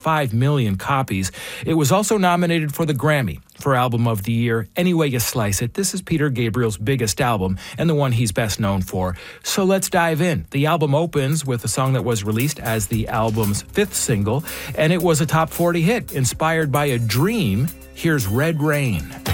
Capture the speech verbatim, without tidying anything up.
five million copies. It was also nominated for the Grammy for Album of the Year. Any way you slice it, this is Peter Gabriel's biggest album and the one he's best known for. So let's dive in. The album opens with a song that was released as the album's fifth single, and it was a top forty hit inspired by a dream. Here's Red Rain.